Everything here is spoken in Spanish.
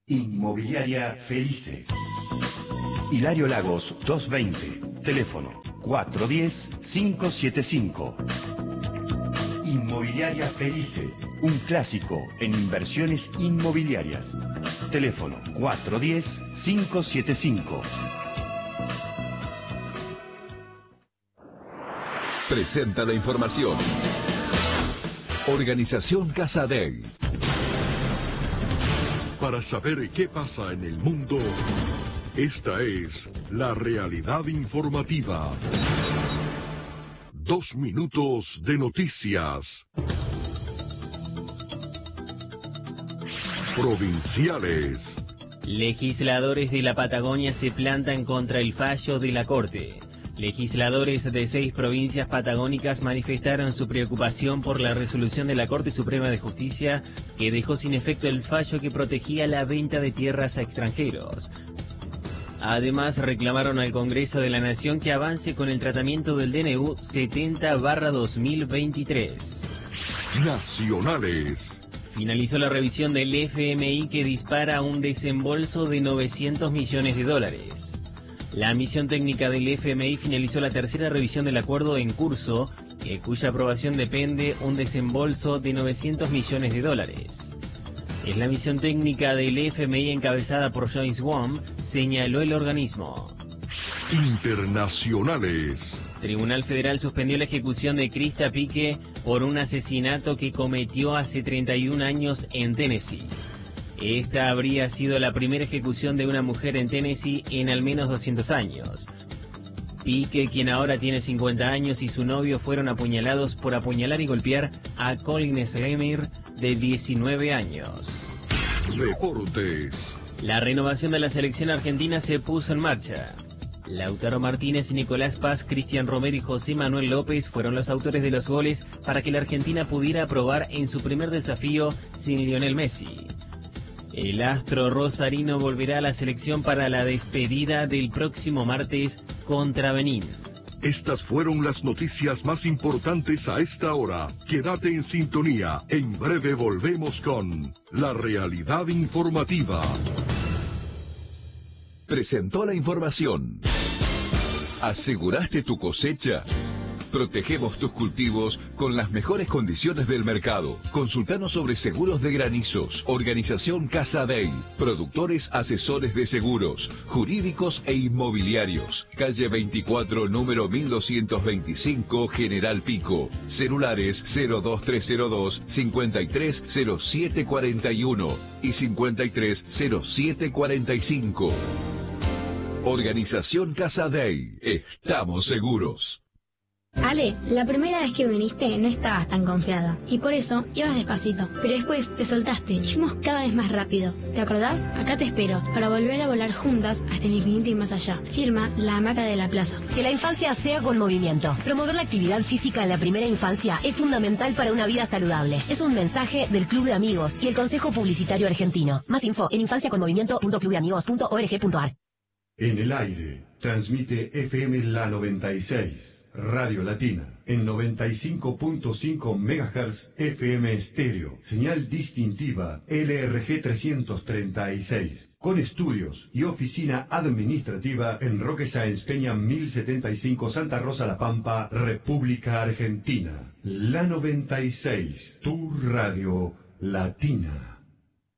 Inmobiliaria Felice. Hilario Lagos 220. Teléfono 410-575. Inmobiliaria Felice. Un clásico en inversiones inmobiliarias. Teléfono 410-575. Presenta la información. Organización Casa Dei. Para saber qué pasa en el mundo, esta es la realidad informativa. 2 minutos de noticias. Provinciales. Legisladores de la Patagonia se plantan contra el fallo de la Corte. Legisladores de 6 provincias patagónicas manifestaron su preocupación por la resolución de la Corte Suprema de Justicia que dejó sin efecto el fallo que protegía la venta de tierras a extranjeros. Además, reclamaron al Congreso de la Nación que avance con el tratamiento del DNU 70/2023. Nacionales. Finalizó la revisión del FMI que dispara un desembolso de $900 millones. La misión técnica del FMI finalizó la tercera revisión del acuerdo en curso, cuya aprobación depende un desembolso de $900 millones. Es la misión técnica del FMI encabezada por James Wong, señaló el organismo. Internacionales. Tribunal Federal suspendió la ejecución de Krista Pique por un asesinato que cometió hace 31 años en Tennessee. Esta habría sido la primera ejecución de una mujer en Tennessee en al menos 200 años. Pique, quien ahora tiene 50 años, y su novio fueron apuñalados por apuñalar y golpear a Colin Slemmer, de 19 años. Deportes. La renovación de la selección argentina se puso en marcha. Lautaro Martínez, Nicolás Paz, Cristian Romero y José Manuel López fueron los autores de los goles para que la Argentina pudiera probar en su primer desafío sin Lionel Messi. El astro rosarino volverá a la selección para la despedida del próximo martes contra Benín. Estas fueron las noticias más importantes a esta hora. Quédate en sintonía. En breve volvemos con la realidad informativa. Presentó la información. ¿Aseguraste tu cosecha? Protegemos tus cultivos con las mejores condiciones del mercado. Consultanos sobre seguros de granizos. Organización Casa Dei. Productores asesores de seguros, jurídicos e inmobiliarios. Calle 24, número 1225, General Pico. Celulares 02302 530741 y 530745. Organización Casa Dei. Estamos seguros. Ale, la primera vez que viniste no estabas tan confiada y por eso ibas despacito, pero después te soltaste y fuimos cada vez más rápido. ¿Te acordás? Acá te espero para volver a volar juntas hasta el infinito y más allá. Firma La Hamaca de la Plaza. Que la infancia sea con movimiento. Promover la actividad física en la primera infancia es fundamental para una vida saludable. Es un mensaje del Club de Amigos y el Consejo Publicitario Argentino. Más info en infanciaconmovimiento.clubdeamigos.org.ar. En el aire, transmite FM La 96. Radio Latina, en 95.5 MHz FM estéreo, señal distintiva LRG 336, con estudios y oficina administrativa en Roque Sáenz Peña 1075 Santa Rosa La Pampa, República Argentina. La 96, tu radio latina.